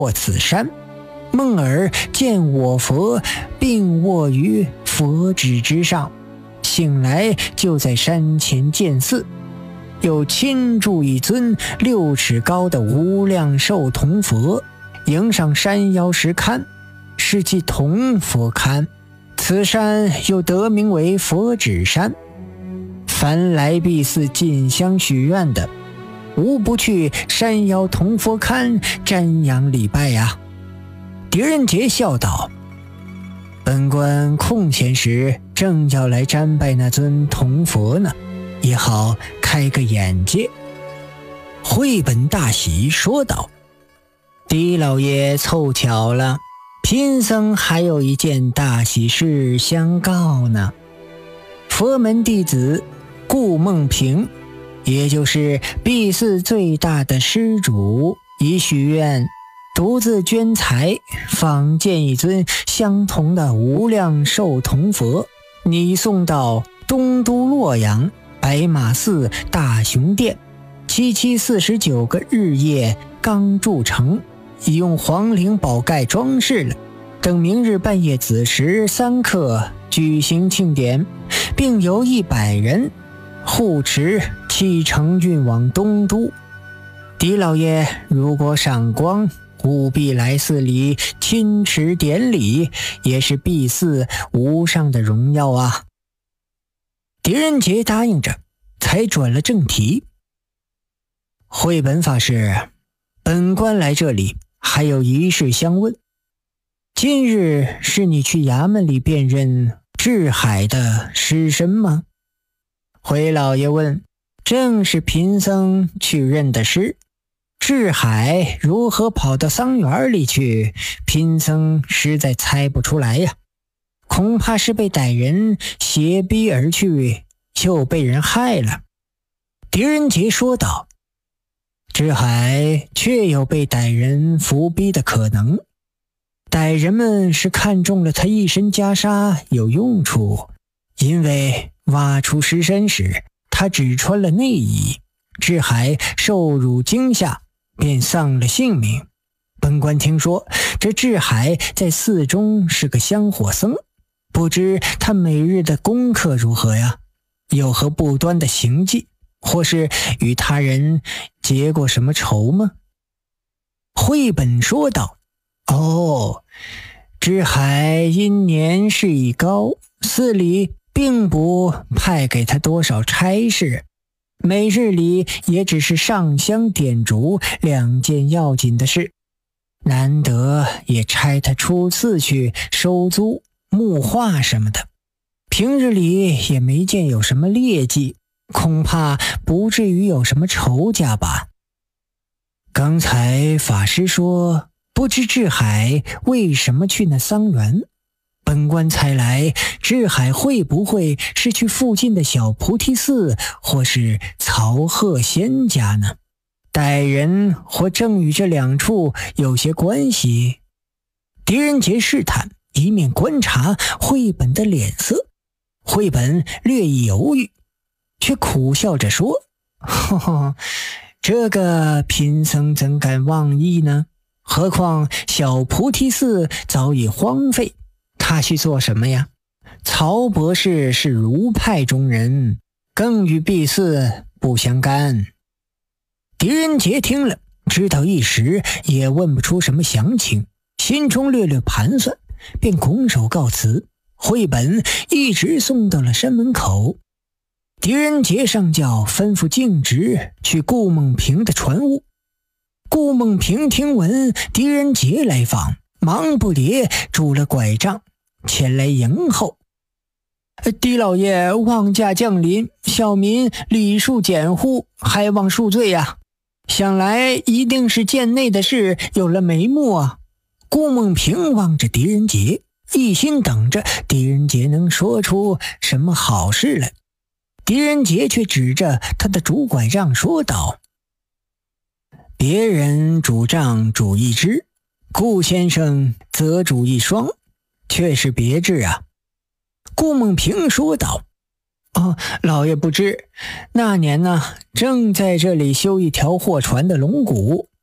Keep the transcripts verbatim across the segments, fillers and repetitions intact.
过此山，梦尔见我佛并卧于佛指之上，醒来就在山前见寺，又亲铸一尊六尺高的无量寿铜佛，迎上山腰石龛，是即铜佛龛。此山又得名为佛指山。凡来敝寺进香许愿的，无不去山腰铜佛龛瞻仰礼拜呀。狄仁杰笑道：本官空闲时正要来瞻拜那尊铜佛呢，也好开个眼界。慧本大喜，说道：狄老爷凑巧了，贫僧还有一件大喜事相告呢。佛门弟子顾梦平，也就是敝寺最大的施主，已许愿独自捐财仿建一尊相同的无量寿铜佛，拟送到东都洛阳白马寺大雄殿，七七四十九个日夜刚铸成，已用黄绫宝盖装饰了，等明日半夜子时三刻举行庆典，并由一百人护持启程运往东都。狄老爷如果赏光，务必来寺里亲持典礼，也是敝寺无上的荣耀啊。狄仁杰答应着，才转了正题。慧本法师，本官来这里还有一事相问。今日是你去衙门里辨认智海的尸身吗？回老爷问：正是贫僧去认的尸。智海如何跑到桑园里去，贫僧实在猜不出来呀，恐怕是被歹人挟逼而去，又被人害了。狄仁杰说道：智海确有被歹人伏逼的可能，歹人们是看中了他一身袈裟有用处，因为挖出尸身时他只穿了内衣，智海受辱惊吓，便丧了性命。本官听说这智海在寺中是个香火僧，不知他每日的功课如何呀？有何不端的行迹，或是与他人结过什么仇吗？慧本说道：哦，智海因年事已高，寺里并不派给他多少差事，每日里也只是上香点烛两件要紧的事，难得也差他出寺去收租木画什么的，平日里也没见有什么劣迹，恐怕不至于有什么仇家吧。刚才法师说不知智海为什么去那桑园，本官猜来智海会不会是去附近的小菩提寺或是曹鹤仙家呢？歹人或正与这两处有些关系。狄仁杰试探，一面观察慧本的脸色。慧本略一犹豫，却苦笑着说：呵呵，这个贫僧怎敢妄议呢？何况小菩提寺早已荒废，他去做什么呀？曹博士是儒派中人，更与敝寺不相干。狄仁杰听了，知道一时也问不出什么详情，心中略略盘算，便拱手告辞。慧本一直送到了山门口。狄仁杰上轿吩咐径直去顾梦平的船屋。顾梦平听闻狄仁杰来访，忙不迭拄了拐杖前来迎候。狄老爷望驾降临，小民礼数简乎，还望恕罪呀、啊。想来一定是殿内的事有了眉目啊。顾梦平望着狄仁杰，一心等着狄仁杰能说出什么好事来。狄仁杰却指着他的拄拐杖说道：别人拄杖拄一只，顾先生则拄一双，却是别致啊。顾梦平说道：哦，老爷不知，那年呢，正在这里修一条货船的龙骨，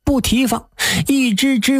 不提防，一只只